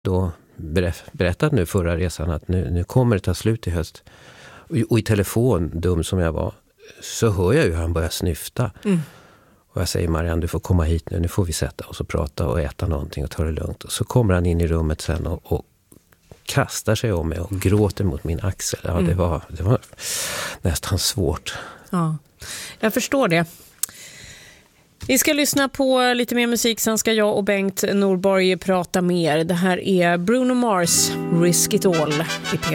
då berättat nu förra resan att nu kommer det ta slut i höst. Och i telefon, dum som jag var, så hör jag ju hur han börjar snyfta. Och jag säger, Marianne, du får komma hit nu får vi sätta oss och prata och äta någonting och ta det lugnt. Och så kommer han in i rummet sen och kastar sig om mig och gråter mot min axel. Ja, det var nästan svårt. Ja, jag förstår det. Vi ska lyssna på lite mer musik, sen ska jag och Bengt Norborg prata mer. Det här är Bruno Mars, Risk It All i